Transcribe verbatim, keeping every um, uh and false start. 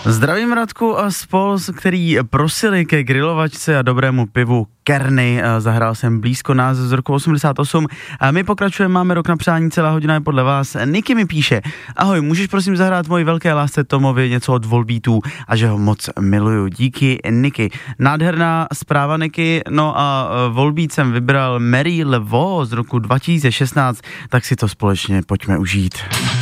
Zdravím Radku a spol, který prosili ke grilovačce a dobrému pivu Kerny. Zahrál jsem Blízko nás z roku osmdesát osm. A my pokračujeme, máme rok na přání, celá hodina je podle vás. Niky mi píše: ahoj, můžeš prosím zahrát moji velké lásce Tomovi něco od Volbeatů a že ho moc miluju. Díky, Niky. Nádherná zpráva, Niky. No a Volbeat jsem vybral Mary Levo z roku dva tisíce šestnáct, tak si to společně pojďme užít.